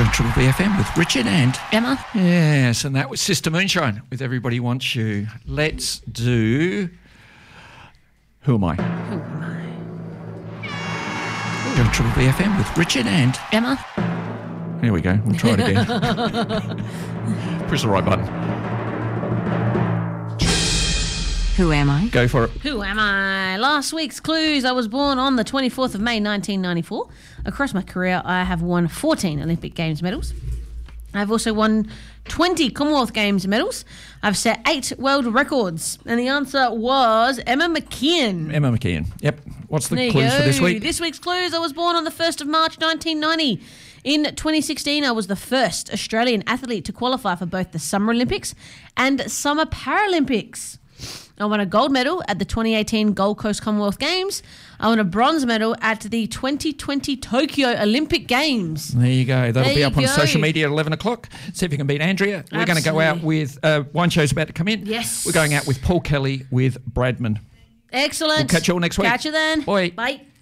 You're on Triple BFM with Richard and Emma. Yes, and that was Sister Moonshine with Everybody Wants You. Let's do Who Am I? Who am I? You're on Triple BFM with Richard and Emma. Here we go. We'll try it again. Press the right button. Who am I? Go for it. Who am I? Last week's clues. I was born on the 24th of May 1994. Across my career, I have won 14 Olympic Games medals. I've also won 20 Commonwealth Games medals. I've set 8 world records. And the answer was Emma McKeon. Emma McKeon. Yep. What's the There you clues go. for this week? This week's clues. I was born on the 1st of March 1990. In 2016, I was the first Australian athlete to qualify for both the Summer Olympics and Summer Paralympics. I won a gold medal at the 2018 Gold Coast Commonwealth Games. I won a bronze medal at the 2020 Tokyo Olympic Games. There you go. That'll There be you up on go. social media at 11 o'clock. See if you can beat Andrea. We're going to go out with Wine Show's about to come in. Yes. We're going out with Paul Kelly with Bradman. Excellent. We'll catch you all next week. Catch you then. Bye. Bye.